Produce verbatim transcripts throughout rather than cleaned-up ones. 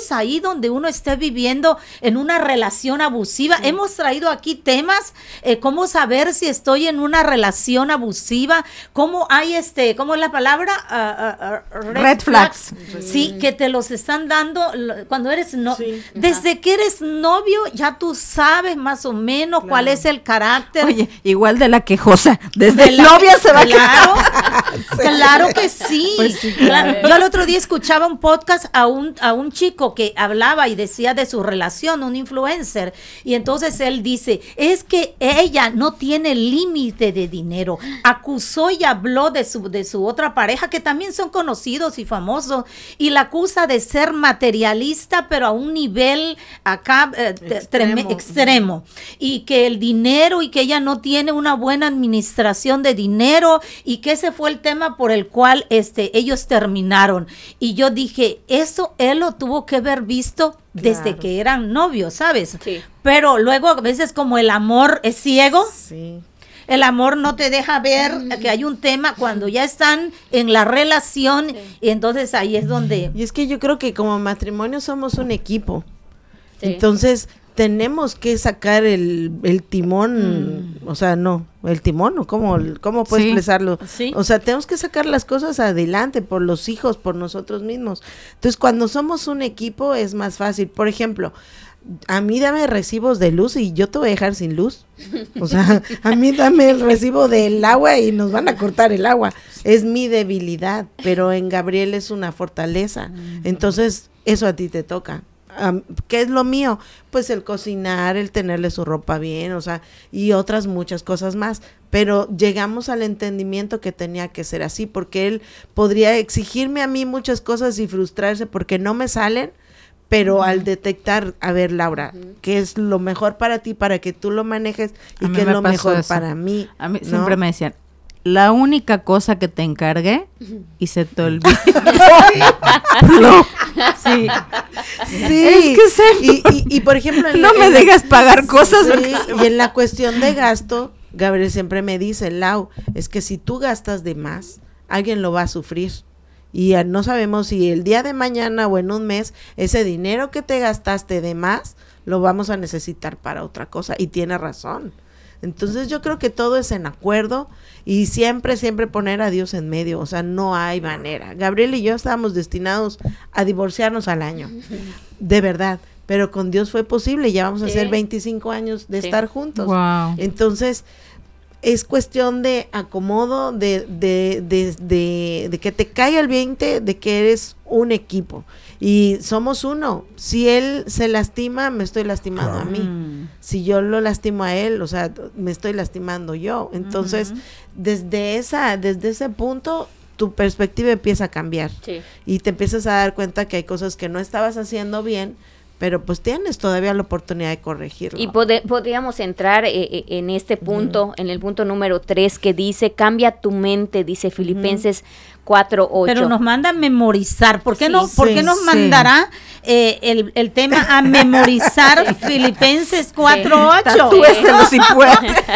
estamos ahí donde uno esté viviendo en una relación abusiva. Sí. Hemos traído aquí temas, eh, cómo saber si estoy en una relación abusiva, cómo hay este, ¿cómo es la palabra? Uh, uh, uh, red, red flags. flags. Sí, mm. que te los están dando cuando eres no, sí. desde Ajá. que eres novio, ya tú sabes más o menos claro. cuál es el carácter. Oye, igual de la quejosa, desde la novia se va claro, a sí. Claro que sí. Pues sí claro. Yo el otro día escuchaba un podcast a un, a un chico que hablaba y decía de su relación, un influencer, y entonces él dice, es que ella no tiene límite de dinero. Acusó y habló de su, de su otra pareja, que también son conocidos y famosos, y la acusa de ser materialista, pero a un nivel acá eh, extremo. Trem- extremo, y que el dinero, y que ella no tiene una buena administración de dinero, y que ese fue el tema por el cual este, ellos terminaron. Y yo dije, eso él lo tuvo que haber visto desde claro. que eran novios, ¿sabes? Sí. Pero luego a veces como el amor es ciego, sí. el amor no te deja ver mm. que hay un tema cuando ya están en la relación, sí. y entonces ahí es donde... Y es que yo creo que como matrimonio somos un equipo, sí. entonces tenemos que sacar el, el timón, mm. o sea, no, el timón, ¿o cómo, cómo puedes sí. expresarlo? ¿Sí? O sea, tenemos que sacar las cosas adelante por los hijos, por nosotros mismos. Entonces, cuando somos un equipo es más fácil. Por ejemplo, a mí dame recibos de luz y yo te voy a dejar sin luz. O sea, a mí dame el recibo del agua y nos van a cortar el agua. Es mi debilidad, pero en Gabriel es una fortaleza. Entonces, eso a ti te toca. Um, ¿qué es lo mío? Pues el cocinar, el tenerle su ropa bien, o sea, y otras muchas cosas más, pero llegamos al entendimiento que tenía que ser así, porque él podría exigirme a mí muchas cosas y frustrarse porque no me salen, pero uh-huh. al detectar, a ver, Laura, uh-huh. ¿qué es lo mejor para ti, para que tú lo manejes, y qué es lo mejor eso. Para mí? A mí ¿no? siempre me decían, la única cosa que te encargué y se te olvidó. no. Sí. Sí. Es que sé. Y, y, y por ejemplo, no la, me digas la, pagar cosas. Sí, y en la cuestión de gasto, Gabriel siempre me dice, Lau, es que si tú gastas de más, alguien lo va a sufrir. Y no sabemos si el día de mañana o en un mes, ese dinero que te gastaste de más, lo vamos a necesitar para otra cosa. Y tiene razón. Entonces yo creo que todo es en acuerdo y siempre, siempre poner a Dios en medio, o sea, no hay manera. Gabriel y yo estábamos destinados a divorciarnos al año, de verdad, pero con Dios fue posible, ya vamos a hacer sí. veinticinco años de sí. estar juntos. Wow. Entonces, es cuestión de acomodo, de, de, de, de, de que te caiga el veinte, de que eres un equipo. Y somos uno. Si él se lastima, me estoy lastimando claro. a mí. Mm. Si yo lo lastimo a él, o sea, me estoy lastimando yo. Entonces, uh-huh. desde esa, desde ese punto, tu perspectiva empieza a cambiar. Sí. Y te empiezas a dar cuenta que hay cosas que no estabas haciendo bien, pero pues tienes todavía la oportunidad de corregirlo. Y pod- podríamos entrar eh, en este punto, uh-huh. en el punto número tres, que dice, cambia tu mente, dice Filipenses uh-huh. cuatro ocho. Pero nos manda a memorizar. ¿Por qué, sí, no, ¿por qué sí, nos sí. mandará eh, el, el tema a memorizar sí. Filipenses cuatro ocho? Sí. Si puede.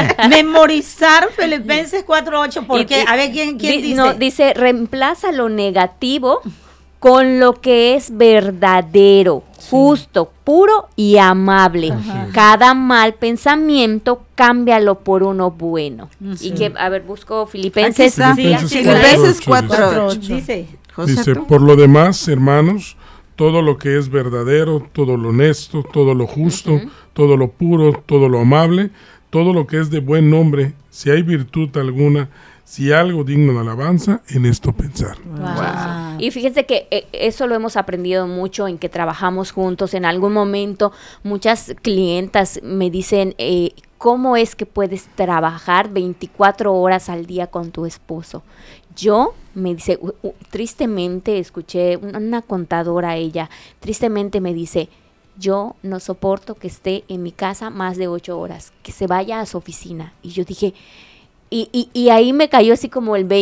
Memorizar Filipenses cuatro ocho. Porque, y, a ver, ¿quién, quién di, dice? No, dice, reemplaza lo negativo con lo que es verdadero, sí. justo, puro y amable. Ajá. Cada mal pensamiento, cámbialo por uno bueno. Sí. Y que, a ver, busco Filipenses. Filipenses, Sí, Filipenses cuatro ocho. Dice, dice, por lo demás, hermanos, todo lo que es verdadero, todo lo honesto, todo lo justo, uh-huh. todo lo puro, todo lo amable, todo lo que es de buen nombre, si hay virtud alguna, si algo digno de alabanza, en esto pensar. Wow. Wow. Y fíjense que eh, eso lo hemos aprendido mucho en que trabajamos juntos. En algún momento muchas clientas me dicen, eh, ¿cómo es que puedes trabajar veinticuatro horas al día con tu esposo? Yo, me dice, uh, uh, tristemente escuché una, una contadora, ella, tristemente me dice, yo no soporto que esté en mi casa más de ocho horas, que se vaya a su oficina. Y yo dije... Y, y, y ahí me cayó así como el veinte,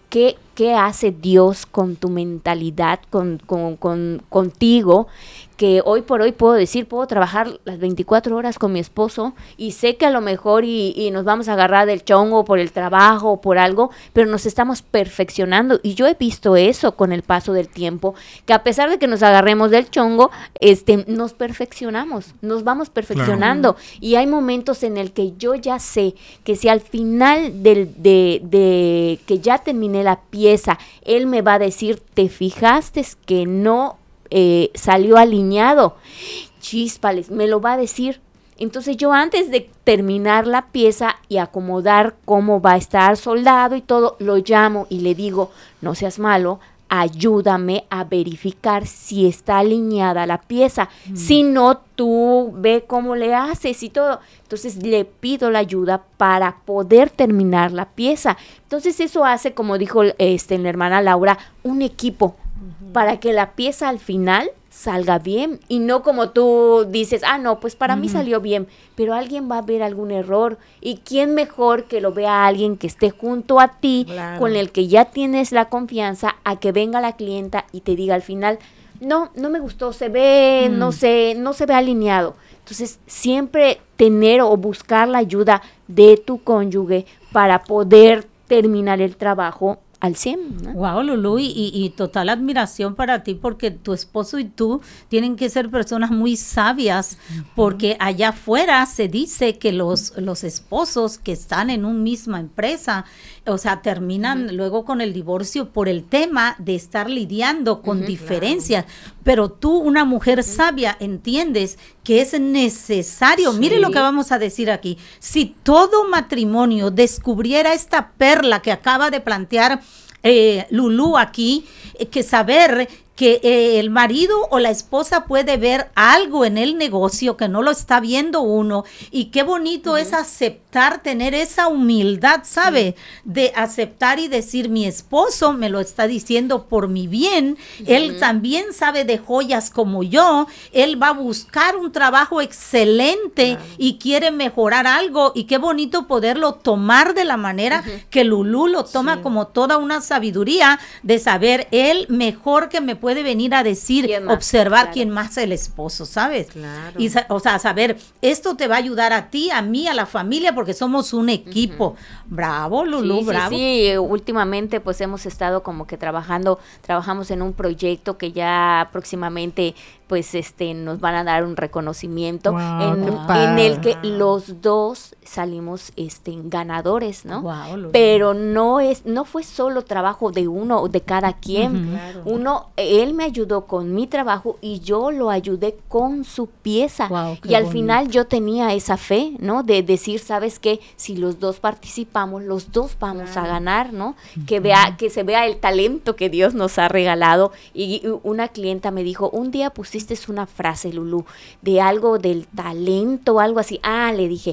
¿qué, qué hace Dios con tu mentalidad, con, con, con, contigo? Que hoy por hoy puedo decir, puedo trabajar las veinticuatro horas con mi esposo y sé que a lo mejor y, y nos vamos a agarrar del chongo por el trabajo o por algo, pero nos estamos perfeccionando. Y yo he visto eso con el paso del tiempo, que a pesar de que nos agarremos del chongo, este, nos perfeccionamos, nos vamos perfeccionando. Claro. Y hay momentos en el que yo ya sé que si al final del, de, de que ya terminé la pieza, él me va a decir, ¿te fijaste que no Eh, salió alineado? Chíspales, me lo va a decir. Entonces yo antes de terminar la pieza y acomodar cómo va a estar soldado y todo, lo llamo y le digo, no seas malo, ayúdame a verificar si está alineada la pieza. Mm. Si no, tú ve cómo le haces y todo. Entonces le pido la ayuda para poder terminar la pieza. Entonces eso hace, como dijo este, la hermana Laura, un equipo. Para que la pieza al final salga bien y no como tú dices, ah, no, pues para uh-huh. mí salió bien, pero alguien va a ver algún error y quién mejor que lo vea alguien que esté junto a ti, claro. con el que ya tienes la confianza, a que venga la clienta y te diga al final, no, no me gustó, se ve, mm. no sé, no se ve alineado. Entonces, siempre tener o buscar la ayuda de tu cónyuge para poder terminar el trabajo al cien, ¿no? Wow, Lulú, y, y, y total admiración para ti, porque tu esposo y tú tienen que ser personas muy sabias, uh-huh. porque allá afuera se dice que los, los esposos que están en una misma empresa, o sea, terminan uh-huh. luego con el divorcio por el tema de estar lidiando con uh-huh, diferencias, claro. pero tú, una mujer uh-huh. sabia, entiendes que es necesario, sí. mire lo que vamos a decir aquí, si todo matrimonio descubriera esta perla que acaba de plantear Eh, Lulú aquí, eh, que saber que eh, el marido o la esposa puede ver algo en el negocio que no lo está viendo uno, y qué bonito uh-huh. es aceptar, tener esa humildad, ¿sabe? Uh-huh. De aceptar y decir, mi esposo me lo está diciendo por mi bien, uh-huh. él también sabe de joyas como yo, él va a buscar un trabajo excelente uh-huh. y quiere mejorar algo, y qué bonito poderlo tomar de la manera uh-huh. que Lulú lo toma sí. como toda una sabiduría de saber, él mejor que me puede puede venir a decir, observar claro. quién más es el esposo, ¿sabes? Claro. Y, o sea, saber, esto te va a ayudar a ti, a mí, a la familia, porque somos un equipo. Uh-huh. Bravo, Lulú, sí, bravo. Sí, sí, últimamente pues hemos estado como que trabajando, trabajamos en un proyecto que ya próximamente pues este nos van a dar un reconocimiento wow, en, en el que los dos salimos este ganadores, ¿no? Wow, pero no es no fue solo trabajo de uno de cada quien. Uh-huh, claro. Uno él me ayudó con mi trabajo y yo lo ayudé con su pieza. Wow, y al bonito. Final yo tenía esa fe, ¿no? De decir, ¿sabes qué? Si los dos participamos, los dos vamos claro. a ganar, ¿no? Uh-huh. Que vea que se vea el talento que Dios nos ha regalado. Y una clienta me dijo, un día pusiste es una frase, Lulú, de algo del talento, algo así. Ah, le dije,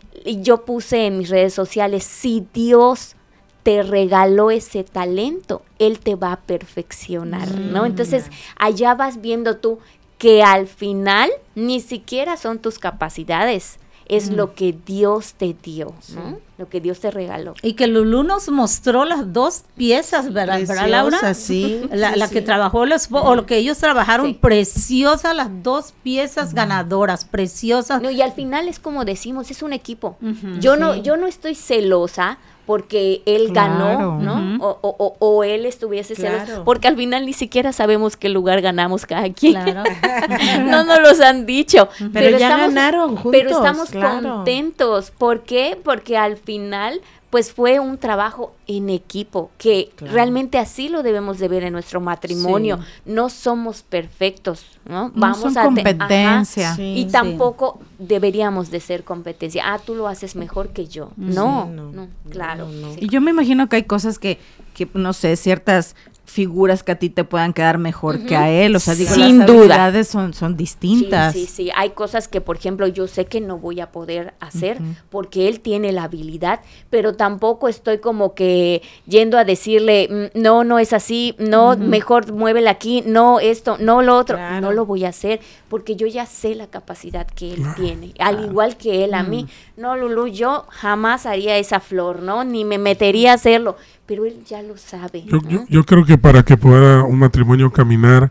y yo puse en mis redes sociales, si Dios te regaló ese talento, Él te va a perfeccionar, mm. ¿no? Entonces, allá vas viendo tú que al final ni siquiera son tus capacidades, es mm. lo que Dios te dio, sí. ¿no? Lo que Dios te regaló. Y que Lulú nos mostró las dos piezas, ¿verdad, ¿verdad Laura? Sí, la, sí, la sí. que trabajó los, o lo que ellos trabajaron, sí. preciosas, las dos piezas uh-huh. ganadoras, preciosas. No, y al final es como decimos, es un equipo. Uh-huh, yo sí. no, yo no estoy celosa porque él claro, ganó, ¿no? Uh-huh. O, o, o él estuviese claro. celoso, porque al final ni siquiera sabemos qué lugar ganamos cada quien. Claro. No nos los han dicho. Pero, pero ya estamos, ganaron juntos. Pero estamos claro. contentos. ¿Por qué? Porque al final pues fue un trabajo en equipo, que claro. realmente así lo debemos de ver en nuestro matrimonio. Sí. No somos perfectos, ¿no? No Vamos son a competencia. Sí, y tampoco sí. deberíamos de ser competencia. Ah, tú lo haces mejor que yo. No, sí, no, no, claro. No, no. Sí. Y yo me imagino que hay cosas que, que, no sé, ciertas figuras que a ti te puedan quedar mejor uh-huh. que a él, o sea, digo, sin las duda. habilidades son, son distintas. Sí, sí, sí, hay cosas que, por ejemplo, yo sé que no voy a poder hacer uh-huh. porque él tiene la habilidad, pero tampoco estoy como que yendo a decirle, no, no es así, no, uh-huh. mejor muévela aquí, no esto, no lo otro, claro. no lo voy a hacer, porque yo ya sé la capacidad que él claro. tiene, al claro. igual que él a uh-huh. mí. No, Lulú, yo jamás haría esa flor, ¿no? Ni me metería a hacerlo, pero él ya lo sabe. Yo, ¿no? yo, yo creo que para que pueda un matrimonio caminar,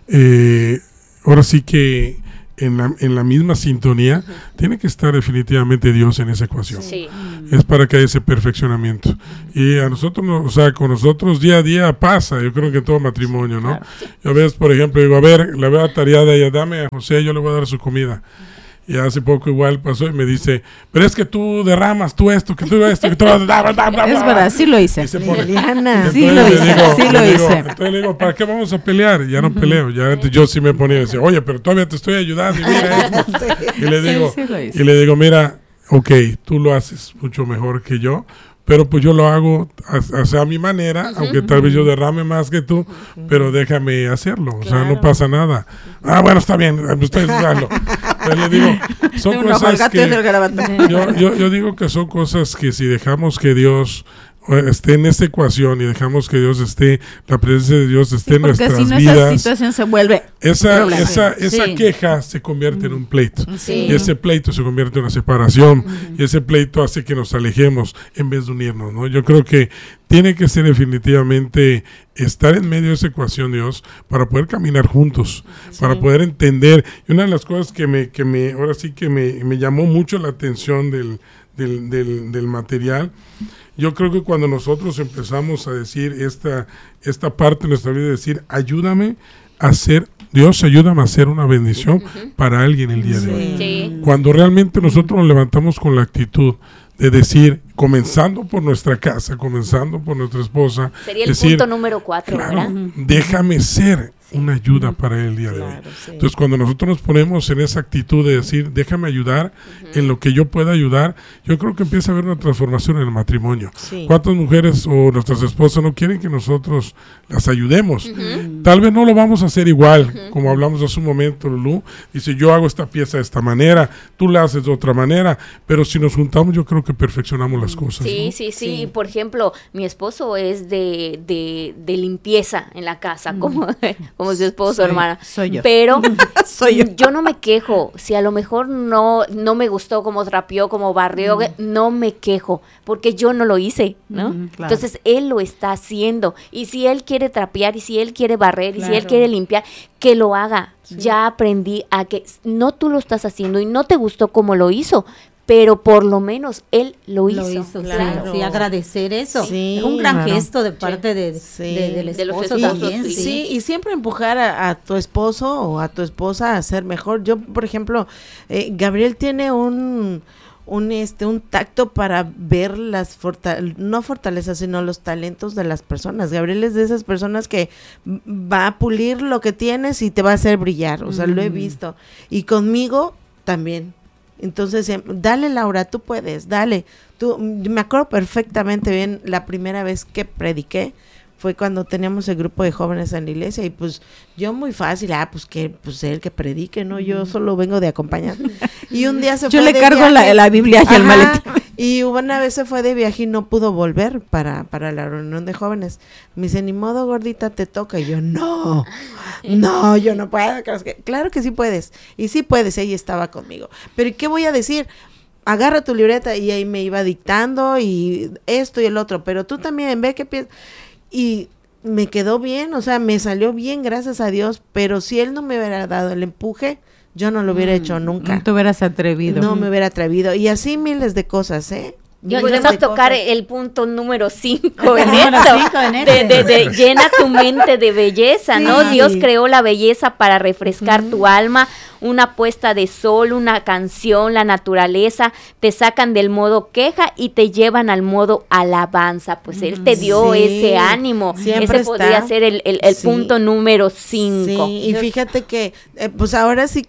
eh, ahora sí que en la, en la misma sintonía, uh-huh. tiene que estar definitivamente Dios en esa ecuación. Sí. Es para que haya ese perfeccionamiento. Y a nosotros, o sea, con nosotros día a día pasa, yo creo que en todo matrimonio, ¿no? Claro. Yo a veces, por ejemplo, digo, a ver, la veo atareada y dame a José, yo le voy a dar su comida. Y hace poco igual pasó y me dice, pero es que tú derramas, tú esto, que tú esto, que tú... Es verdad, sí lo hice. Liliana. Sí lo hice, digo, sí lo digo, hice. Entonces le digo, ¿para qué vamos a pelear? Ya no uh-huh. peleo. Ya antes yo sí me ponía y decía, oye, pero todavía te estoy ayudando y mira esto. sí. Y le digo, sí, sí y le digo, mira, ok, tú lo haces mucho mejor que yo, pero pues yo lo hago a, a, sea, a mi manera, uh-huh. aunque tal vez yo derrame más que tú, uh-huh. pero déjame hacerlo, o claro. sea, no pasa nada. Ah, bueno, está bien, ustedes háganlo. Pero le digo, son cosas que yo, yo, yo digo que son cosas que si dejamos que Dios esté en esta ecuación y dejamos que Dios esté, la presencia de Dios esté sí, en nuestras si no vidas, esa situación se vuelve esa, esa, esa sí. queja se convierte mm. en un pleito sí. y ese pleito se convierte en una separación mm. y ese pleito hace que nos alejemos en vez de unirnos, ¿no? Yo creo que tiene que ser definitivamente estar en medio de esa ecuación, Dios, para poder caminar juntos, sí. para poder entender. Y una de las cosas que me, que me ahora sí que me, me llamó mucho la atención del, del, del, del material, yo creo que cuando nosotros empezamos a decir esta, esta parte de nuestra vida, decir, ayúdame a hacer, Dios, ayúdame a hacer una bendición uh-huh. para alguien el día sí. de hoy. Sí. Cuando realmente nosotros nos levantamos con la actitud de decir, comenzando por nuestra casa, comenzando por nuestra esposa. Sería el decir, punto número cuatro, claro, ¿verdad? Déjame ser sí. una ayuda uh-huh. para él el día claro, de hoy. Sí. Entonces, cuando nosotros nos ponemos en esa actitud de decir, déjame ayudar uh-huh. en lo que yo pueda ayudar, yo creo que empieza a haber una transformación en el matrimonio. Sí. ¿Cuántas mujeres o nuestras esposas no quieren que nosotros las ayudemos? Uh-huh. Tal vez no lo vamos a hacer igual, uh-huh. como hablamos hace un momento, Lulú. Dice, yo hago esta pieza de esta manera, tú la haces de otra manera, pero si nos juntamos, yo creo que perfeccionamos las cosas. Sí, ¿no? sí, sí, sí. Por ejemplo, mi esposo es de, de, de limpieza en la casa, como, como su esposo, soy, hermana. Soy yo. Pero soy yo. yo no me quejo. Si a lo mejor no, no me gustó como trapeó, como barrió, mm. no me quejo, porque yo no lo hice, ¿no? Mm, claro. Entonces, él lo está haciendo. Y si él quiere trapear, y si él quiere barrer, claro. y si él quiere limpiar, que lo haga. Sí. Ya aprendí a que no tú lo estás haciendo y no te gustó como lo hizo, pero por lo menos él lo hizo. Lo hizo, claro. Sí, agradecer eso. Sí, es un gran claro. gesto de parte de, sí. de, del esposo de también. Sí. sí, y siempre empujar a, a tu esposo o a tu esposa a ser mejor. Yo, por ejemplo, eh, Gabriel tiene un... un este un tacto para ver las fortal- no fortalezas sino los talentos de las personas. Gabriel es de esas personas que va a pulir lo que tienes y te va a hacer brillar, o sea, mm. lo he visto, y conmigo también. Entonces, dale, Laura, tú puedes, dale. Tú, me acuerdo perfectamente bien la primera vez que prediqué, fue cuando teníamos el grupo de jóvenes en la iglesia, y pues yo muy fácil, ah, pues que pues él que predique, ¿no? Yo solo vengo de acompañar. Y un día se yo fue le de cargo viaje, la, la Biblia y el maletín. Y una vez se fue de viaje y no pudo volver para, para la reunión de jóvenes. Me dice, ni modo, gordita, te toca. Y yo, no, no, yo no puedo. Claro que sí puedes. Y sí puedes, ella estaba conmigo. Pero ¿qué voy a decir? Agarra tu libreta, y ahí me iba dictando y esto y el otro. Pero tú también, ve qué piensas. Y me quedó bien, o sea, me salió bien, gracias a Dios, pero si él no me hubiera dado el empuje, yo no lo hubiera mm, hecho nunca. No te hubieras atrevido. No me hubiera atrevido, y así miles de cosas, ¿eh? Yo, podemos tocar cosas. El punto número cinco en esto, de, de, de llena tu mente de belleza, sí. ¿no? Dios creó la belleza para refrescar uh-huh. tu alma, una puesta de sol, una canción, la naturaleza, te sacan del modo queja y te llevan al modo alabanza, pues uh-huh. Él te dio sí. ese ánimo, siempre ese está. Podría ser el, el, el sí. punto número cinco. Sí, y fíjate que, eh, pues ahora sí que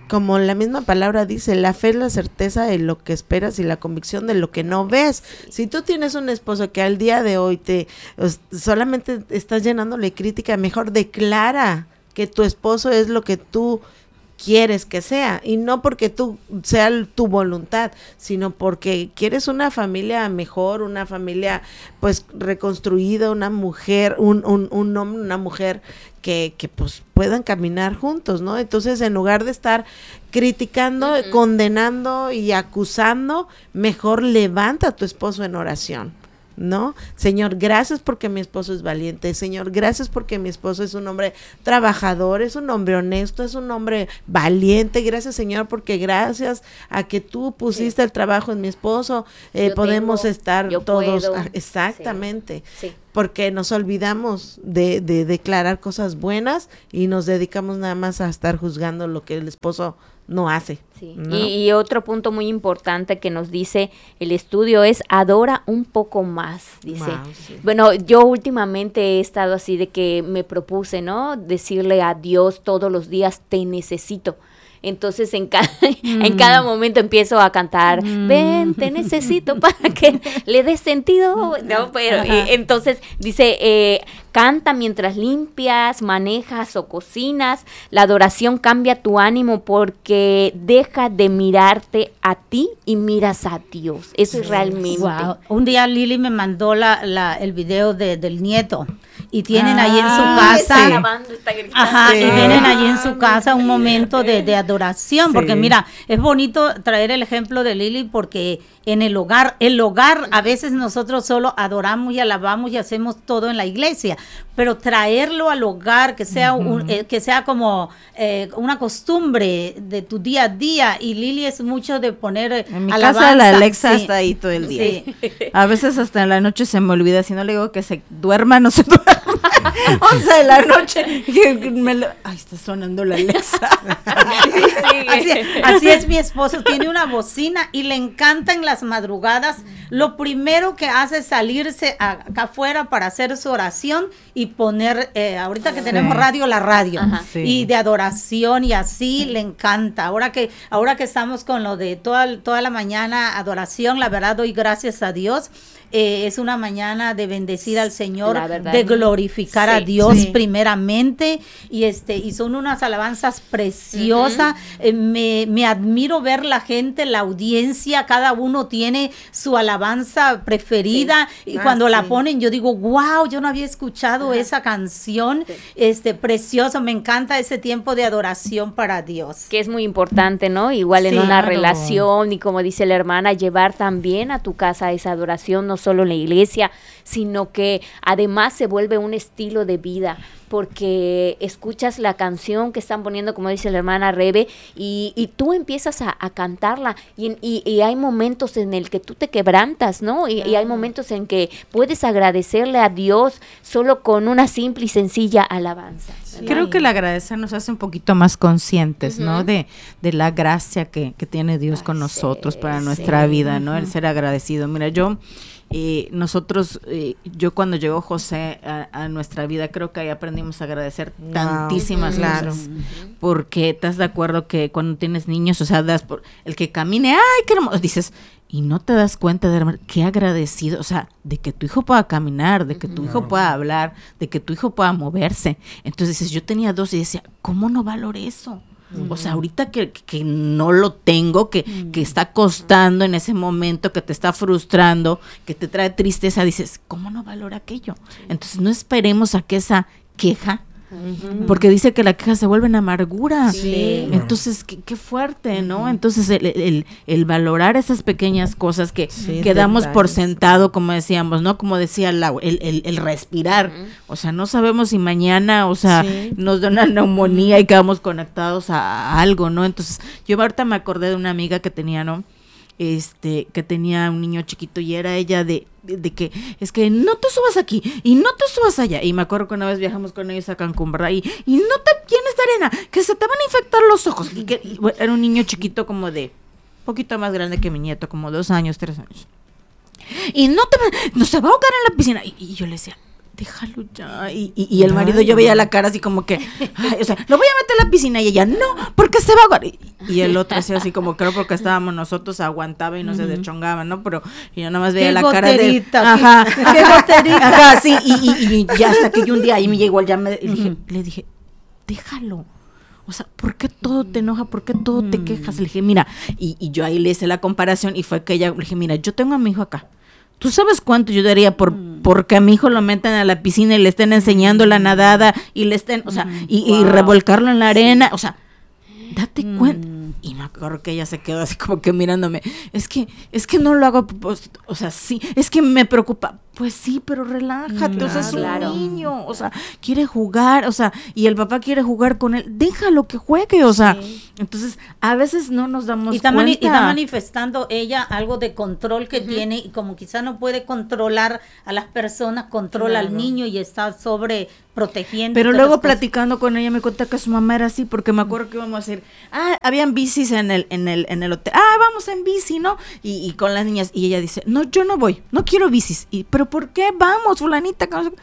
como la misma palabra dice, la fe es la certeza de lo que esperas y la convicción de lo que no ves. Si tú tienes un esposo que al día de hoy te os, solamente estás llenándole crítica, mejor declara que tu esposo es lo que tú quieres que sea, y no porque tú sea tu voluntad, sino porque quieres una familia mejor, una familia pues reconstruida, una mujer, un, un, un hombre, una mujer que, que pues puedan caminar juntos, ¿no? Entonces, en lugar de estar criticando, uh-huh. condenando y acusando, mejor levanta a tu esposo en oración, ¿no? Señor, gracias porque mi esposo es valiente. Señor, gracias porque mi esposo es un hombre trabajador, es un hombre honesto, es un hombre valiente. Gracias, Señor, porque gracias a que tú pusiste sí. el trabajo en mi esposo, eh, podemos tengo, estar todos puedo. exactamente sí. Sí. porque nos olvidamos de, de declarar cosas buenas y nos dedicamos nada más a estar juzgando lo que el esposo no hace. Sí. ¿no? Y, y otro punto muy importante que nos dice el estudio es adora un poco más, dice. Wow, sí. Bueno, yo últimamente he estado así de que me propuse, ¿no? Decirle a Dios todos los días, te necesito. Entonces en cada, mm. en cada momento empiezo a cantar, mm. ven, te necesito para que le des sentido, ¿no? Pero eh, entonces dice, eh, canta mientras limpias, manejas o cocinas, la adoración cambia tu ánimo porque deja de mirarte a ti y miras a Dios. Eso sí. es realmente. Wow. Un día Lili me mandó la, la, el video de, del nieto. Y tienen ah, ahí en su casa, está grabando, está gritando. Ajá, sí. y tienen allí en su casa un momento de, de adoración, sí. porque mira, es bonito traer el ejemplo de Lili porque en el hogar, el hogar a veces nosotros solo adoramos y alabamos y hacemos todo en la iglesia, pero traerlo al hogar, que sea uh-huh. un, eh, que sea como eh, una costumbre de tu día a día, y Lili es mucho de poner eh, en mi alabanza. casa la Alexa sí. está ahí todo el día. Sí. A veces hasta en la noche se me olvida, si no le digo que se duerma, no se duerma. once de la noche. Me lo, ay, está sonando la Alexa. Sí, así, así es mi esposo, tiene una bocina y le encanta en las madrugadas. Lo primero que hace es salirse a, acá afuera para hacer su oración y poner, eh, ahorita que sí. tenemos radio, la radio. Ajá, sí. y de adoración y así le encanta. Ahora que ahora que estamos con lo de toda, toda la mañana adoración, la verdad doy gracias a Dios. Eh, es una mañana de bendecir al Señor, verdad, de glorificar sí, a Dios sí. primeramente, y este y son unas alabanzas preciosas. Uh-huh. eh, me, me admiro ver la gente, la audiencia, cada uno tiene su alabanza preferida sí. y ah, cuando sí. la ponen yo digo, wow, yo no había escuchado uh-huh. esa canción, sí. este precioso, me encanta ese tiempo de adoración para Dios. Que es muy importante, ¿no? Igual en sí, una claro. relación, y como dice la hermana, llevar también a tu casa esa adoración, no solo en la iglesia, sino que además se vuelve un estilo de vida, porque escuchas la canción que están poniendo, como dice la hermana Rebe, y, y tú empiezas a, a cantarla, y, y, y hay momentos en el que tú te quebrantas, ¿no? Y, y hay momentos en que puedes agradecerle a Dios solo con una simple y sencilla alabanza. Sí. Creo que el agradecer nos hace un poquito más conscientes, uh-huh. ¿no? De, de la gracia que, que tiene Dios ah, con nosotros sí, para nuestra sí. vida, ¿no? Uh-huh. El ser agradecido. Mira, yo... Eh, nosotros, eh, yo cuando llegó José a, a nuestra vida, creo que ahí aprendimos a agradecer wow, tantísimas uh-huh. cosas, uh-huh. porque estás de acuerdo que cuando tienes niños, o sea, das por el que camine, ay, qué hermoso, dices, y no te das cuenta de qué agradecido, o sea, de que tu hijo pueda caminar, de que tu uh-huh. hijo pueda hablar, de que tu hijo pueda moverse. Entonces dices, yo tenía dos y decía, ¿cómo no valoré eso? Uh-huh. O sea, ahorita que, que no lo tengo, que, uh-huh. que está costando en ese momento, que te está frustrando, que te trae tristeza, dices, ¿cómo no valora aquello? Sí. Entonces no esperemos a que esa queja, uh-huh. porque dice que la queja se vuelve en amargura. Sí. Entonces, qué, qué fuerte, ¿no? Uh-huh. Entonces, el, el, el valorar esas pequeñas cosas que, sí, que damos por sentado, como decíamos, ¿no? Como decía Lau, el, el, el respirar. Uh-huh. O sea, no sabemos si mañana, o sea, sí. nos da una neumonía y quedamos conectados a, a algo, ¿no? Entonces, yo ahorita me acordé de una amiga que tenía, ¿no? Este, que tenía un niño chiquito y era ella de, de, de que, es que no te subas aquí y no te subas allá. Y me acuerdo que una vez viajamos con ellos a Cancún, ¿verdad? Y, y no te llenes de arena, que se te van a infectar los ojos. Y que y, bueno, era un niño chiquito como de, poquito más grande que mi nieto, como dos años, tres años. Y no te no se va a ahogar en la piscina. Y, y yo le decía, déjalo ya. Y, y, y el marido, yo veía la cara así como que, ay, o sea, lo voy a meter a la piscina, y ella, no, porque se va a ahogar. Y, y el otro hacía así como, creo porque estábamos nosotros, aguantaba y no uh-huh. se deschongaba, ¿no? Pero yo nada más veía la cara de... Ajá, qué goterita. Ajá, sí, y, y, y ya hasta que yo un día ahí me llegó, ya me uh-huh. dije, le dije, déjalo. O sea, ¿por qué todo te enoja? ¿Por qué todo te quejas? Le dije, mira, y, y yo ahí le hice la comparación y fue que ella, le dije, mira, yo tengo a mi hijo acá. ¿Tú sabes cuánto yo daría por porque a mi hijo lo metan a la piscina y le estén enseñando la nadada y le estén, o sea, y, wow. y revolcarlo en la arena? O sea, date mm. cuenta. Y me acuerdo que ella se quedó así como que mirándome. Es que, es que no lo hago, pues, o sea, sí, es que me preocupa. Pues sí, pero relájate, mm, o sea, es un claro. niño, o sea, quiere jugar, o sea, y el papá quiere jugar con él, déjalo que juegue, o sea, sí. entonces, a veces no nos damos y está cuenta. Mani- y está manifestando ella algo de control que uh-huh. tiene, y como quizá no puede controlar a las personas, controla claro. al niño y está sobre protegiendo. Pero luego platicando con ella me cuenta que su mamá era así, porque me acuerdo que íbamos a decir, ah, habían bicis en el, en el, en el hotel, ah, vamos en bici, ¿no? Y, y con las niñas, y ella dice, no, yo no voy, no quiero bicis, y pero ¿por qué vamos, fulanita?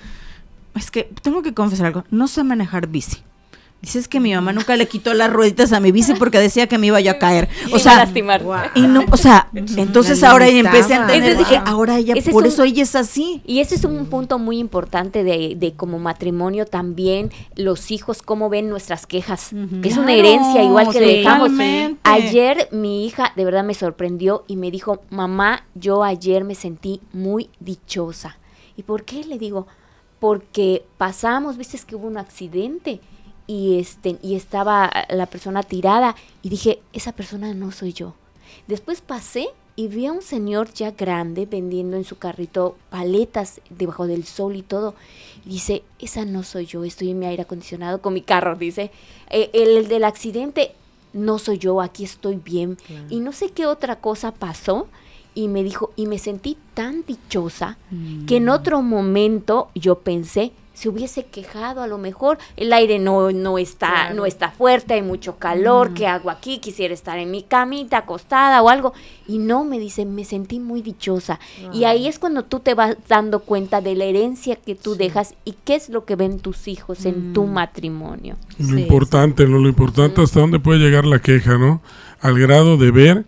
Es que tengo que confesar algo, no sé manejar bici. Dices que mi mamá nunca le quitó las rueditas a mi bici porque decía que me iba yo a caer. O sea, a lastimar. Y no, o sea, entonces ahora empecé a entender, dije, ahora ella, ese por es un, eso ella es así. Y ese es un punto muy importante de, de como matrimonio también, los hijos, cómo ven nuestras quejas, uh-huh. que es una herencia igual que sí, le dejamos. Totalmente. Ayer mi hija de verdad me sorprendió y me dijo, mamá, yo ayer me sentí muy dichosa. ¿Y por qué? Le digo, porque pasamos, viste que hubo un accidente y este y estaba la persona tirada y dije, esa persona no soy yo. Después pasé y vi a un señor ya grande vendiendo en su carrito paletas debajo del sol y todo. Y dice, esa no soy yo, estoy en mi aire acondicionado con mi carro, dice. Eh, el, el del accidente no soy yo, aquí estoy bien. Claro. Y no sé qué otra cosa pasó. Y me dijo, y me sentí tan dichosa mm. que en otro momento yo pensé, se hubiese quejado, a lo mejor el aire no, no está, claro. no está fuerte, hay mucho calor, mm. ¿qué hago aquí? Quisiera estar en mi camita acostada o algo. Y no, me dice, me sentí muy dichosa. Ah. Y ahí es cuando tú te vas dando cuenta de la herencia que tú sí. dejas y qué es lo que ven tus hijos mm. en tu matrimonio. Lo sí, importante, sí. ¿no? Lo importante mm. hasta dónde puede llegar la queja, ¿no? Al grado de ver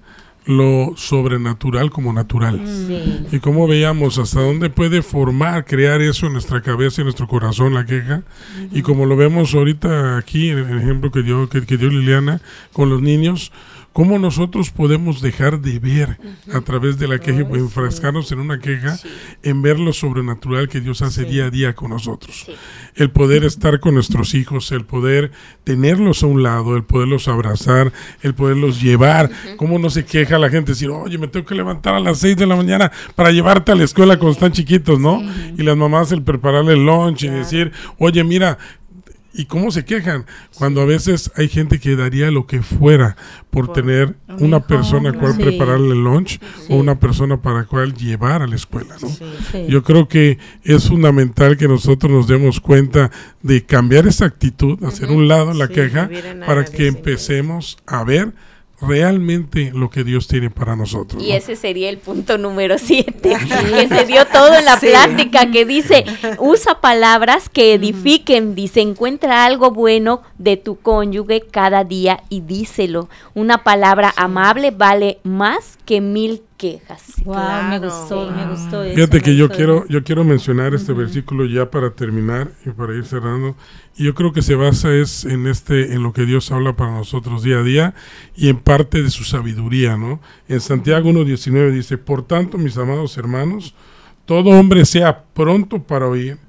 lo sobrenatural como natural. Sí. Y como veíamos hasta dónde puede formar, crear eso en nuestra cabeza y en nuestro corazón, la queja. Uh-huh. Y como lo vemos ahorita aquí, en el ejemplo que dio, que, que dio Liliana con los niños, cómo nosotros podemos dejar de ver uh-huh. a través de la queja, oh, enfrascarnos sí. en una queja, sí. en ver lo sobrenatural que Dios hace sí. día a día con nosotros. Sí. El poder estar con nuestros hijos, el poder tenerlos a un lado, el poderlos abrazar, el poderlos llevar. Uh-huh. Cómo no se queja la gente decir, oye, me tengo que levantar a las seis de la mañana para llevarte a la escuela cuando están chiquitos, ¿no? Sí. Y las mamás el prepararle el lunch claro. y decir, oye, mira, ¿y cómo se quejan? Cuando a veces hay gente que daría lo que fuera por, por tener un una hijo, persona a cual sí. prepararle el lunch sí. o una persona para cual llevar a la escuela, ¿no? Sí, sí. Yo creo que es fundamental que nosotros nos demos cuenta de cambiar esa actitud, hacer uh-huh. un lado la sí, queja, para que empecemos a ver realmente lo que Dios tiene para nosotros. Y ¿no? ese sería el punto número siete, que se dio todo en la sí. plática, que dice, usa palabras que edifiquen, dice, encuentra algo bueno de tu cónyuge cada día y díselo. Una palabra sí. amable vale más que mil quejas. Wow, claro, me gustó, sí. me gustó eso. Fíjate que yo quiero, yo quiero mencionar este uh-huh. versículo ya para terminar y para ir cerrando. Y yo creo que se basa es en este, en lo que Dios habla para nosotros día a día y en parte de su sabiduría, ¿no? En Santiago uno diecinueve dice, por tanto, mis amados hermanos, todo hombre sea pronto para oír,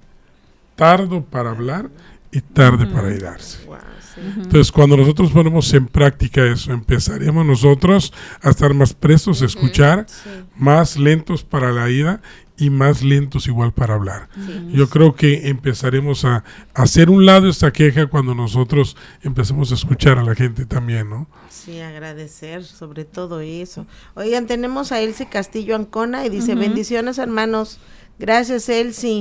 tardo para hablar y tarde uh-huh. para irarse. Wow. Entonces, cuando nosotros ponemos en práctica eso, empezaremos nosotros a estar más prestos a escuchar, sí. más lentos para la ira y más lentos igual para hablar. Sí. Yo creo que empezaremos a, a hacer un lado esta queja cuando nosotros empecemos a escuchar a la gente también, ¿no? Sí, agradecer sobre todo eso. Oigan, tenemos a Elsie Castillo Ancona y dice, uh-huh. bendiciones hermanos, gracias Elsie.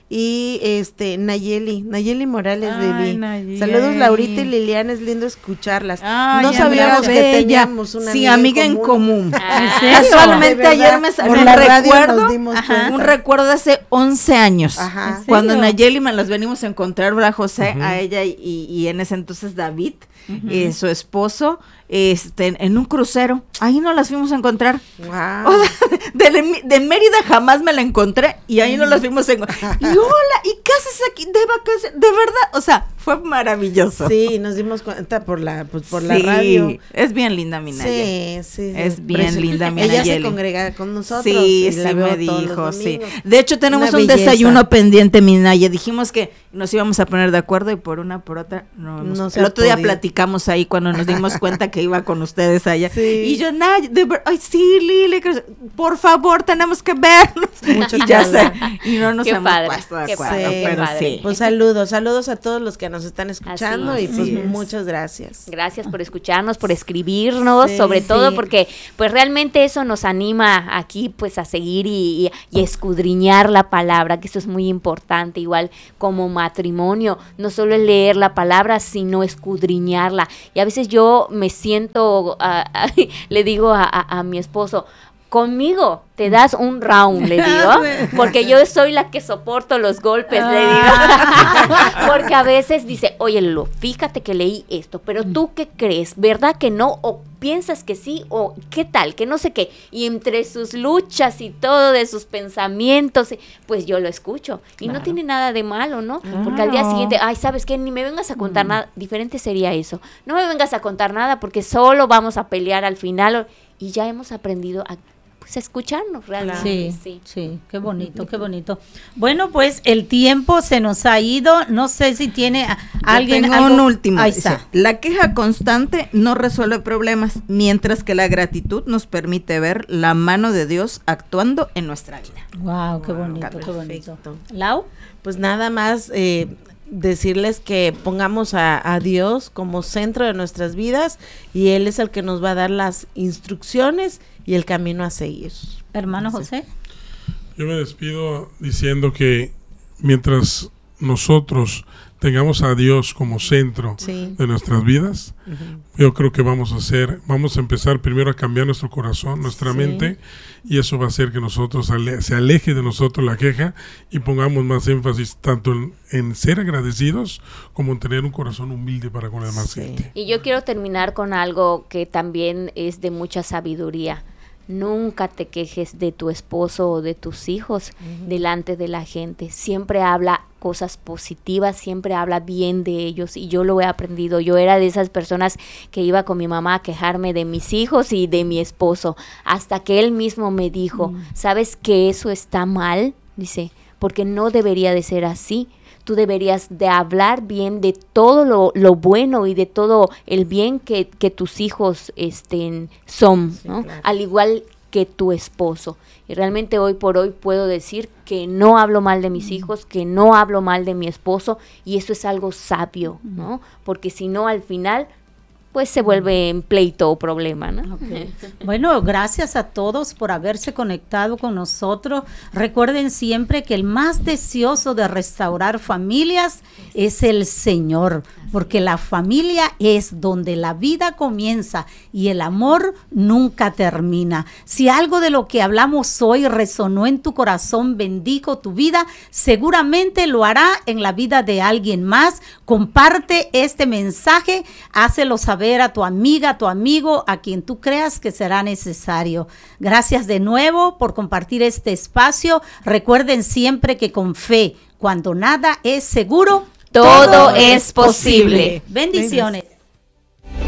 y este Nayeli, Nayeli Morales. Ay, de Nayeli. Saludos Laurita y Liliana, es lindo escucharlas. Ay, no sabíamos Andrea que Bella. teníamos una sí, amiga amiga en común. Ah, Casualmente De verdad, ayer me salió por un la radio recuerdo, nos dimos ajá, cuenta. un recuerdo de hace once años. Ajá. ¿En Cuando serio? Nayeli me las venimos a encontrar, ¿verdad, José? Ujú. A ella y, y en ese entonces David, eh, su esposo, este, en un crucero. Ahí nos las fuimos a encontrar. Wow. O sea, de, de Mérida jamás me la encontré y ahí nos las fuimos a encontrar. Y hola, ¿y qué haces aquí de vacaciones? De verdad, o sea, fue maravilloso. Sí, nos dimos cuenta por la pues, por la Sí, radio. es bien linda mi Nayeli. Sí, sí. Es bien Preci- linda mi Ella Nayeli. se congrega con nosotros. Sí, y la sí veo me todos los dijo, sí. domingos. De hecho, tenemos Una un belleza. desayuno pendiente, mi Naya. Dijimos que nos íbamos a poner de acuerdo y por una por otra no, hemos- No se el ha otro día podido. platicamos ahí cuando nos dimos cuenta que iba con ustedes allá. Sí. Y yo, Naya, de ver- ay, sí, Lili, que- por favor, tenemos que vernos. Mucho y que ya hablar. sé, y no nos Qué hemos padre, puesto de qué acuerdo, padre, qué pero padre. sí. Pues saludos, saludos a todos los que nos están escuchando Así y pues es. muchas gracias. Gracias por escucharnos, por escribirnos, Sí, sobre sí. todo porque pues realmente eso nos anima aquí pues a seguir y, y- y escudriñar la palabra, que eso es muy importante, igual como matrimonio, no solo es leer la palabra, sino escudriñarla. Y a veces yo me siento, ah, ah, le digo a, a- a mi esposo, conmigo te das un round, le digo, porque yo soy la que soporto los golpes, le digo, porque a veces dice, oye, Lolo, fíjate que leí esto, pero tú qué crees, ¿verdad que no? O piensas que sí, o qué tal, que no sé qué, y entre sus luchas y todo de sus pensamientos, pues yo lo escucho, y no tiene nada de malo, ¿no? Porque al día Claro. siguiente, ay, ¿sabes qué? Ni me vengas a contar nada, diferente sería eso, no me vengas a contar nada porque solo vamos a pelear al final, y ya hemos aprendido a pues a escucharnos realmente. Sí, Sí. sí, qué bonito, qué bonito. Bueno, pues el tiempo se nos ha ido. No sé si tiene a- alguien. Tengo algo- un último. Ahí dice, está. la queja constante no resuelve problemas, mientras que la gratitud nos permite ver la mano de Dios actuando en nuestra vida. Wow, qué bonito, qué bonito. Perfecto. Lau. Pues nada más eh, decirles que pongamos a, a Dios como centro de nuestras vidas y Él es el que nos va a dar las instrucciones y el camino a seguir. Hermano José. Yo me despido diciendo que mientras nosotros tengamos a Dios como centro Sí. de nuestras vidas, yo creo que vamos a hacer, vamos a empezar primero a cambiar nuestro corazón, nuestra Sí. mente, y eso va a hacer que nosotros ale- se aleje de nosotros la queja y pongamos más énfasis tanto en, en ser agradecidos como en tener un corazón humilde para con la demás Sí. gente. Y yo quiero terminar con algo que también es de mucha sabiduría. Nunca te quejes de tu esposo o de tus hijos delante de la gente. Siempre habla cosas positivas, siempre habla bien de ellos y yo lo he aprendido. Yo era de esas personas que iba con mi mamá a quejarme de mis hijos y de mi esposo, hasta que él mismo me dijo, ¿sabes que eso está mal? Dice, porque no debería de ser así. Tú deberías de hablar bien de todo lo, lo bueno y de todo el bien que, que tus hijos estén, son, ¿no? claro. Al igual que tu esposo. Y realmente hoy por hoy puedo decir que no hablo mal de mis hijos, que no hablo mal de mi esposo, y eso es algo sabio, ¿no? Porque si no, al final, pues se vuelve en pleito o problema, ¿no? Ok. Bueno, gracias a todos por haberse conectado con nosotros. Recuerden siempre que el más deseoso de restaurar familias es el Señor, porque la familia es donde la vida comienza y el amor nunca termina. Si algo de lo que hablamos hoy resonó en tu corazón, bendijo tu vida, seguramente lo hará en la vida de alguien más. Comparte este mensaje, hácelo saber a tu amiga, a tu amigo, a quien tú creas que será necesario. Gracias de nuevo por compartir este espacio. Recuerden siempre que con fe, cuando nada es seguro, Todo es posible. Bendiciones.